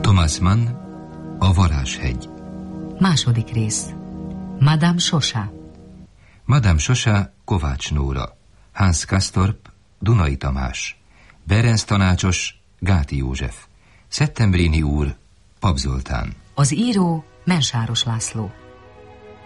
Thomas Mann, a Varázshegy. Második rész. Madame Sosa. Madame Sosa, Kovács Nóra. Hans Castorp, Dunai Tamás. Berenc tanácsos, Gáti József. Szettembrini úr, Pap Zoltán. Az író Mensáros László.